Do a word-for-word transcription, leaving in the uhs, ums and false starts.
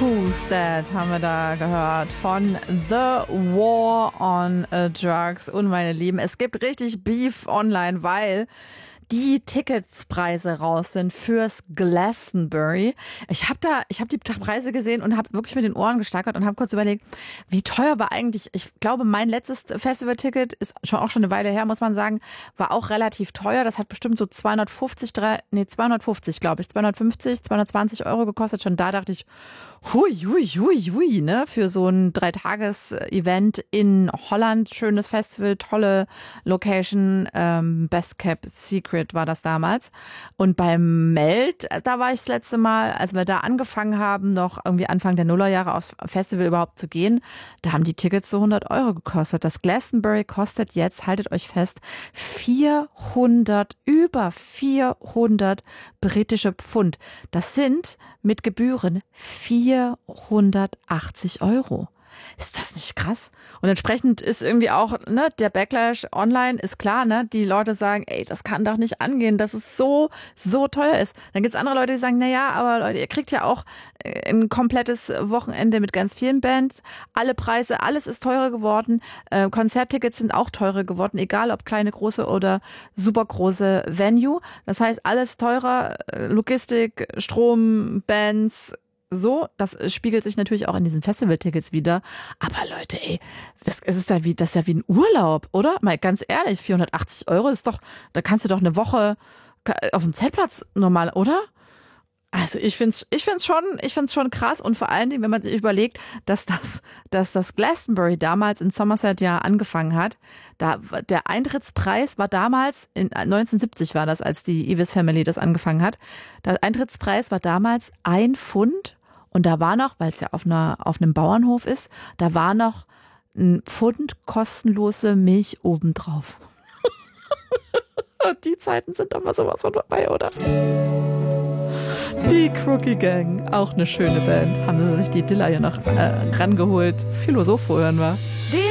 Who's That haben wir da gehört von The War on Drugs. Und meine Lieben, es gibt richtig Beef online, weil die Ticketspreise raus sind fürs Glastonbury. Ich habe da, ich habe die Preise gesehen und habe wirklich mit den Ohren gestackert und habe kurz überlegt, wie teuer war eigentlich, ich glaube, mein letztes Festivalticket ist schon auch schon eine Weile her, muss man sagen, war auch relativ teuer. Das hat bestimmt so zweihundertfünfzig, drei, nee, zweihundertfünfzig, glaube ich, zweihundertfünfzig, zweihundertzwanzig Euro gekostet. Schon da dachte ich, hui, hui, hui, hui, ne, für so ein Dreitages-Event in Holland, schönes Festival, tolle Location, ähm, Best Kept Secret war das damals. Und beim Meld, da war ich das letzte Mal, als wir da angefangen haben, noch irgendwie Anfang der Nullerjahre aufs Festival überhaupt zu gehen, da haben die Tickets so hundert Euro gekostet. Das Glastonbury kostet jetzt, haltet euch fest, vierhundert, über vierhundert britische Pfund. Das sind mit Gebühren vierhundertachtzig Euro. Ist das nicht krass? Und entsprechend ist irgendwie auch, ne, der Backlash online ist klar, ne, die Leute sagen, ey, das kann doch nicht angehen, dass es so, so teuer ist. Dann gibt's andere Leute, die sagen, na ja, aber Leute, ihr kriegt ja auch ein komplettes Wochenende mit ganz vielen Bands, alle Preise, alles ist teurer geworden, äh, Konzerttickets sind auch teurer geworden, egal ob kleine, große oder super große Venue. Das heißt, alles teurer, Logistik, Strom, Bands, so, das spiegelt sich natürlich auch in diesen Festivaltickets wieder. Aber Leute, ey, das, es ist ja wie, das ist ja wie ein Urlaub, oder? Mal ganz ehrlich, vierhundertachtzig Euro ist doch, da kannst du doch eine Woche auf dem Zeltplatz normal, oder? Also ich find's, ich find's schon, ich find's schon krass und vor allen Dingen, wenn man sich überlegt, dass das, dass das Glastonbury damals in Somerset ja angefangen hat, da, der Eintrittspreis war damals, in neunzehnhundertsiebzig war das, als die Evis Family das angefangen hat, der Eintrittspreis war damals ein Pfund und da war noch, weil es ja auf einer, auf einem Bauernhof ist, da war noch ein Pfund kostenlose Milch obendrauf. Die Zeiten sind doch mal sowas von vorbei, oder? Die Crookie Gang, auch eine schöne Band. Haben sie sich die Dilla hier noch äh, rangeholt. Philosopho hören wir. Die